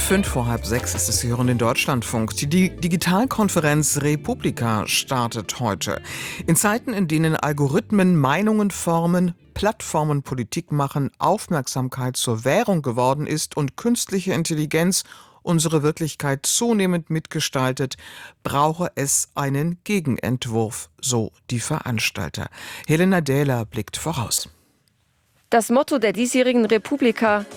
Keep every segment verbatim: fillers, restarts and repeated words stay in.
Fünf vor halb sechs ist es, Sie hören den Deutschlandfunk. Die Digitalkonferenz Republika startet heute. In Zeiten, in denen Algorithmen Meinungen formen, Plattformen Politik machen, Aufmerksamkeit zur Währung geworden ist und künstliche Intelligenz unsere Wirklichkeit zunehmend mitgestaltet, brauche es einen Gegenentwurf, so die Veranstalter. Helena Dähler blickt voraus. Das Motto der diesjährigen Republika: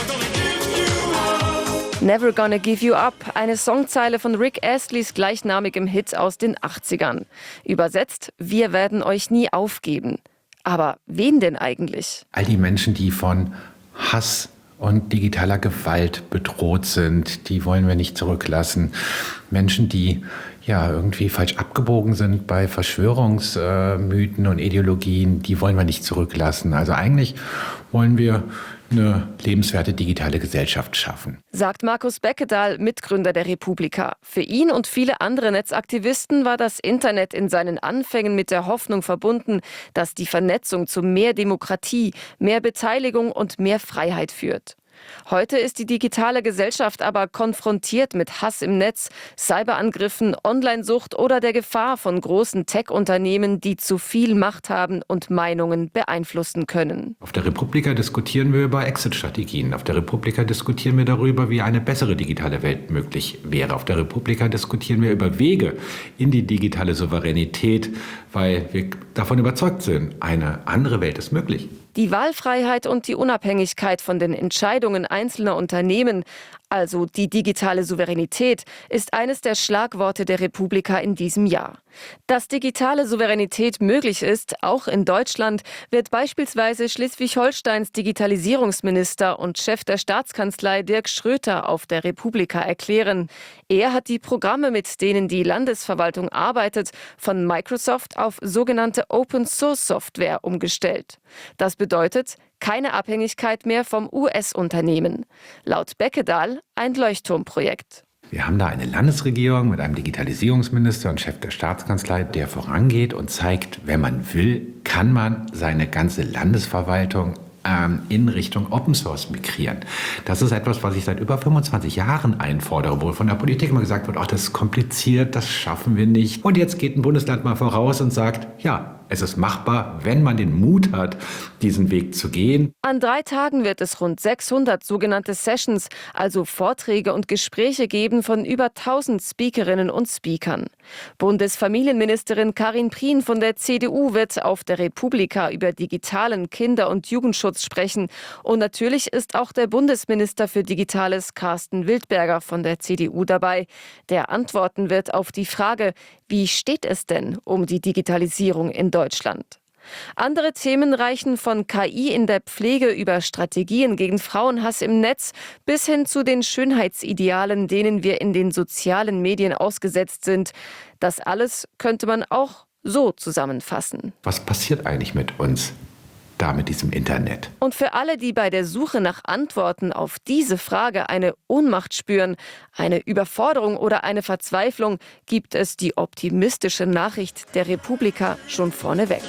Never Gonna Give You Up, eine Songzeile von Rick Astleys gleichnamigem Hit aus den achtzigern. Übersetzt: Wir werden euch nie aufgeben. Aber wen denn eigentlich? All die Menschen, die von Hass und digitaler Gewalt bedroht sind, die wollen wir nicht zurücklassen. Menschen, die ja irgendwie falsch abgebogen sind bei Verschwörungsmythen und Ideologien, die wollen wir nicht zurücklassen. Also eigentlich wollen wir eine lebenswerte digitale Gesellschaft schaffen. Sagt Markus Beckedahl, Mitgründer der Republika. Für ihn und viele andere Netzaktivisten war das Internet in seinen Anfängen mit der Hoffnung verbunden, dass die Vernetzung zu mehr Demokratie, mehr Beteiligung und mehr Freiheit führt. Heute ist die digitale Gesellschaft aber konfrontiert mit Hass im Netz, Cyberangriffen, Onlinesucht oder der Gefahr von großen Tech-Unternehmen, die zu viel Macht haben und Meinungen beeinflussen können. Auf der Republika diskutieren wir über Exit-Strategien. Auf der Republika diskutieren wir darüber, wie eine bessere digitale Welt möglich wäre. Auf der Republika diskutieren wir über Wege in die digitale Souveränität, weil wir davon überzeugt sind, eine andere Welt ist möglich. Die Wahlfreiheit und die Unabhängigkeit von den Entscheidungen einzelner Unternehmen, also die digitale Souveränität, ist eines der Schlagworte der Republika in diesem Jahr. Dass digitale Souveränität möglich ist, auch in Deutschland, wird beispielsweise Schleswig-Holsteins Digitalisierungsminister und Chef der Staatskanzlei Dirk Schröter auf der Republika erklären. Er hat die Programme, mit denen die Landesverwaltung arbeitet, von Microsoft auf sogenannte Open-Source-Software umgestellt. Das bedeutet keine Abhängigkeit mehr vom U S-Unternehmen. Laut Beckedahl ein Leuchtturmprojekt. Wir haben da eine Landesregierung mit einem Digitalisierungsminister und Chef der Staatskanzlei, der vorangeht und zeigt, wenn man will, kann man seine ganze Landesverwaltung ähm, in Richtung Open Source migrieren. Das ist etwas, was ich seit über fünfundzwanzig Jahren einfordere, wo von der Politik immer gesagt wird, ach, das ist kompliziert, das schaffen wir nicht. Und jetzt geht ein Bundesland mal voraus und sagt, ja, es ist machbar, wenn man den Mut hat, diesen Weg zu gehen. An drei Tagen wird es rund sechshundert sogenannte Sessions, also Vorträge und Gespräche geben von über tausend Speakerinnen und Speakern. Bundesfamilienministerin Karin Prien von der C D U wird auf der Republika über digitalen Kinder- und Jugendschutz sprechen. Und natürlich ist auch der Bundesminister für Digitales Carsten Wildberger von der C D U dabei, der antworten wird auf die Frage, wie steht es denn um die Digitalisierung in Deutschland? Andere Themen reichen von K I in der Pflege über Strategien gegen Frauenhass im Netz bis hin zu den Schönheitsidealen, denen wir in den sozialen Medien ausgesetzt sind. Das alles könnte man auch so zusammenfassen. Was passiert eigentlich mit uns da mit diesem Internet? Und für alle, die bei der Suche nach Antworten auf diese Frage eine Ohnmacht spüren, eine Überforderung oder eine Verzweiflung, gibt es die optimistische Nachricht der Republika schon vorneweg.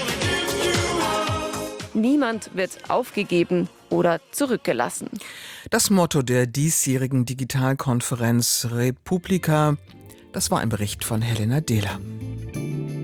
Niemand wird aufgegeben oder zurückgelassen. Das Motto der diesjährigen Digitalkonferenz Republika, das war ein Bericht von Helena Dähler.